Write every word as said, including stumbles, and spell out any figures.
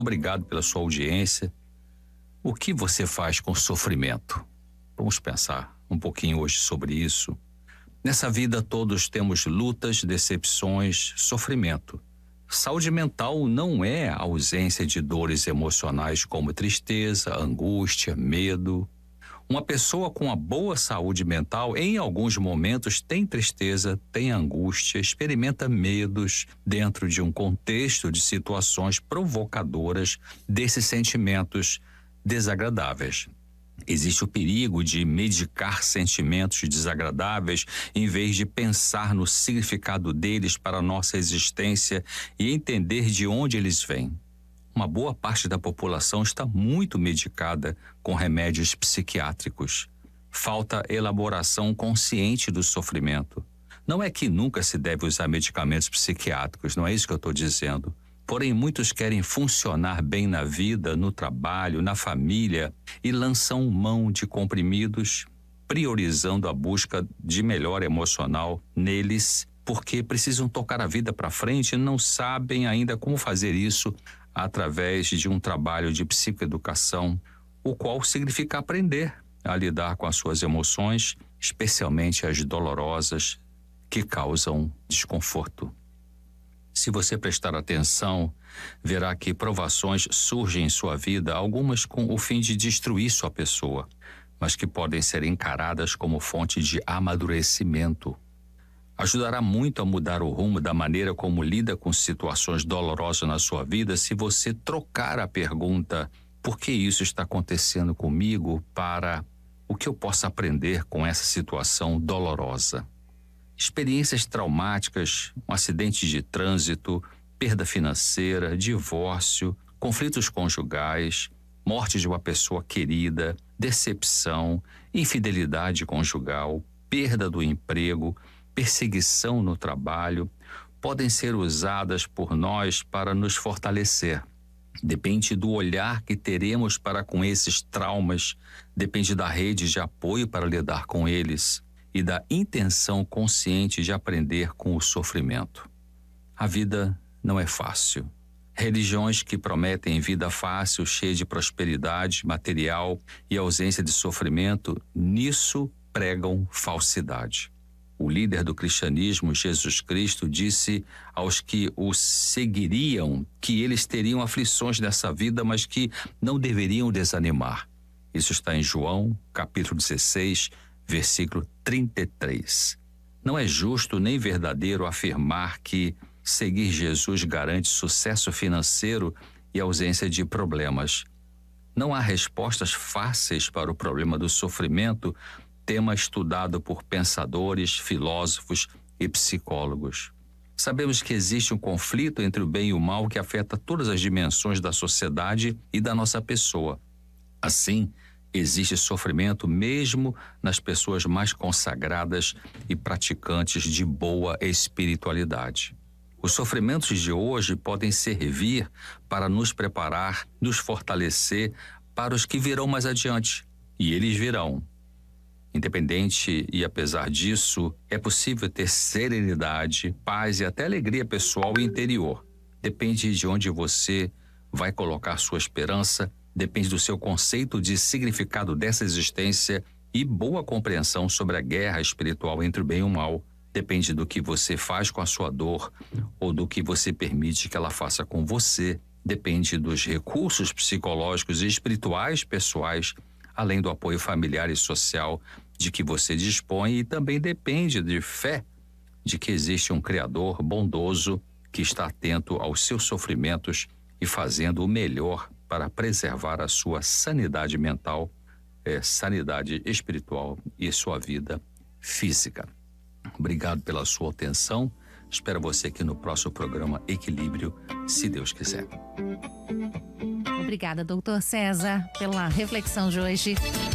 Obrigado pela sua audiência. O que você faz com o sofrimento? Vamos pensar um pouquinho hoje sobre isso. Nessa vida todos temos lutas, decepções, sofrimento. Saúde mental não é a ausência de dores emocionais como tristeza, angústia, medo. Uma pessoa com uma boa saúde mental, em alguns momentos, tem tristeza, tem angústia, experimenta medos dentro de um contexto de situações provocadoras desses sentimentos desagradáveis. Existe o perigo de medicar sentimentos desagradáveis em vez de pensar no significado deles para a nossa existência e entender de onde eles vêm. Uma boa parte da população está muito medicada com remédios psiquiátricos. Falta elaboração consciente do sofrimento. Não é que nunca se deve usar medicamentos psiquiátricos, não é isso que eu estou dizendo. Porém, muitos querem funcionar bem na vida, no trabalho, na família e lançam mão de comprimidos, priorizando a busca de melhora emocional neles, porque precisam tocar a vida para frente e não sabem ainda como fazer isso através de um trabalho de psicoeducação, o qual significa aprender a lidar com as suas emoções, especialmente as dolorosas que causam desconforto. Se você prestar atenção, verá que provações surgem em sua vida, algumas com o fim de destruir sua pessoa, mas que podem ser encaradas como fonte de amadurecimento. Ajudará muito a mudar o rumo da maneira como lida com situações dolorosas na sua vida se você trocar a pergunta "por que isso está acontecendo comigo?" para "o que eu posso aprender com essa situação dolorosa?" Experiências traumáticas, um acidente de trânsito, perda financeira, divórcio, conflitos conjugais, morte de uma pessoa querida, decepção, infidelidade conjugal, perda do emprego, perseguição no trabalho, podem ser usadas por nós para nos fortalecer. Depende do olhar que teremos para com esses traumas, depende da rede de apoio para lidar com eles e da intenção consciente de aprender com o sofrimento. A vida não é fácil. Religiões que prometem vida fácil, cheia de prosperidade material e ausência de sofrimento, nisso pregam falsidade. O líder do cristianismo, Jesus Cristo, disse aos que o seguiriam que eles teriam aflições nessa vida, mas que não deveriam desanimar. Isso está em João, capítulo dezesseis, versículo trinta e três. Não é justo nem verdadeiro afirmar que seguir Jesus garante sucesso financeiro e ausência de problemas. Não há respostas fáceis para o problema do sofrimento, tema estudado por pensadores, filósofos e psicólogos. Sabemos que existe um conflito entre o bem e o mal que afeta todas as dimensões da sociedade e da nossa pessoa. Assim, existe sofrimento mesmo nas pessoas mais consagradas e praticantes de boa espiritualidade. Os sofrimentos de hoje podem servir para nos preparar, nos fortalecer para os que virão mais adiante, e eles virão. Independente e apesar disso, é possível ter serenidade, paz e até alegria pessoal e interior. Depende de onde você vai colocar sua esperança, depende do seu conceito de significado dessa existência e boa compreensão sobre a guerra espiritual entre o bem e o mal. Depende do que você faz com a sua dor ou do que você permite que ela faça com você. Depende dos recursos psicológicos e espirituais pessoais, além do apoio familiar e social de que você dispõe, e também depende de fé de que existe um Criador bondoso que está atento aos seus sofrimentos e fazendo o melhor para preservar a sua sanidade mental, é, sanidade espiritual e sua vida física. Obrigado pela sua atenção. Espero você aqui no próximo programa Equilíbrio, se Deus quiser. Obrigada, doutor César, pela reflexão de hoje.